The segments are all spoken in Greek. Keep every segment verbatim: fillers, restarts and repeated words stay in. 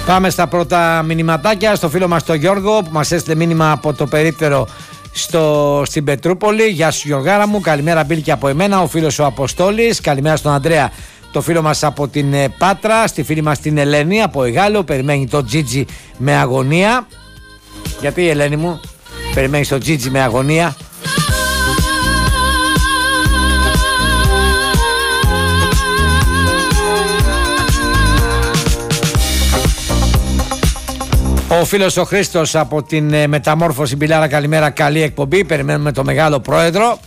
Πάμε στα πρώτα μηνυματάκια. Στο φίλο μας τον Γιώργο που μας έστειλε μήνυμα από το περίπτερο στο, στην Πετρούπολη. Γεια σου Γιωργάρα μου, καλημέρα Μπίλ και από εμένα. Ο φίλος ο Αποστόλης, καλημέρα στον Ανδρέα, το φίλο μας από την Πάτρα. Στη φίλη μας την Ελένη από Εγάλο, περιμένει το Τζίτζι με αγωνία. Γιατί η Ελένη μου περιμένει το Τζίτζι με αγωνία? Ο φίλος ο Χρήστος από την ε, Μεταμόρφωση Μπιλάρα, καλημέρα, καλή εκπομπή. Περιμένουμε το μεγάλο πρόεδρο.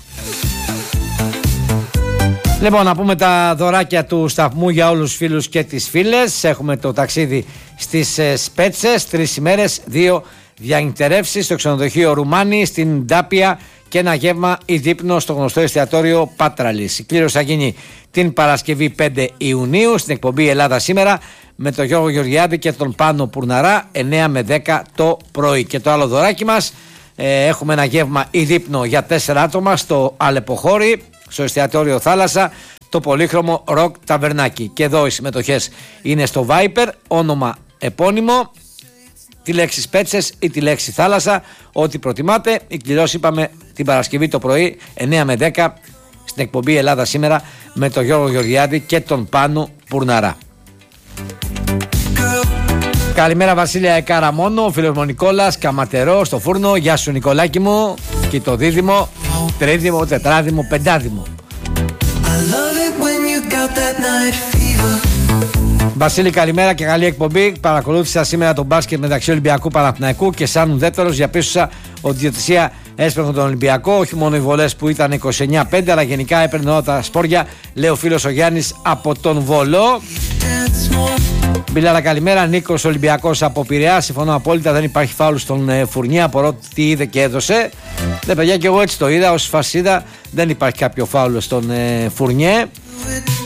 Λοιπόν, να πούμε τα δωράκια του σταθμού για όλους τους φίλους και τις φίλες. Έχουμε το ταξίδι στις ε, Σπέτσες, τρεις ημέρες, δύο διανυκτερεύσεις στο ξενοδοχείο Ρουμάνι, στην Ντάπια και ένα γεύμα ή δείπνο στο γνωστό εστιατόριο Πάτραλης. Η κλήρωση θα γίνει την Παρασκευή πέντε Ιουνίου στην εκπομπή Ελλάδα Σήμερα με τον Γιώργο Γεωργιάδη και τον Πάνο Πουρναρά, εννιά με δέκα το πρωί. Και το άλλο δωράκι μας, ε, έχουμε ένα γεύμα ή δείπνο για τέσσερα άτομα στο Αλεποχώρι, στο εστιατόριο Θάλασσα, το πολύχρωμο Ροκ Ταβερνάκι. Και εδώ οι συμμετοχές είναι στο Viper, όνομα επώνυμο, τη λέξη Σπέτσες ή τη λέξη Θάλασσα, ό,τι προτιμάτε. Η κληρώση είπαμε την Παρασκευή το πρωί εννιά με δέκα στην εκπομπή Ελλάδα Σήμερα με τον Γιώργο Γεωργιάδη και τον Πάνο Πουρναρά. Καλημέρα Βασίλεια Εκάρα μόνο, ο φίλος μου Νικόλας Καματερό στο φούρνο. Γεια σου Νικολάκη μου. Και το δίδυμο, τρίδυμο, τετράδυμο, πεντάδυμο. Βασίλη, καλημέρα και καλή εκπομπή. Παρακολούθησα σήμερα τον μπάσκετ μεταξύ Ολυμπιακού Παναθηναϊκού και σαν ουδέτερος διαπίστωσα ότι η διαιτησία έσπρωχνε τον Ολυμπιακό. Όχι μόνο οι βολές που ήταν είκοσι εννιά πέντε, αλλά γενικά έπαιρνε όλα τα σπόρια, λέει ο φίλος ο Γιάννης από τον Βολό. Μπιλάρα, καλημέρα. Νίκος Ολυμπιακός από Πειραιά. Συμφωνώ απόλυτα, δεν υπάρχει φάουλ στον ε, Φουρνιέ. Απορώ τι είδε και έδωσε. Ναι, παιδιά, και εγώ έτσι το είδα. Ως φασίδα δεν υπάρχει κάποιο φάουλ στον ε, Φουρνιέ.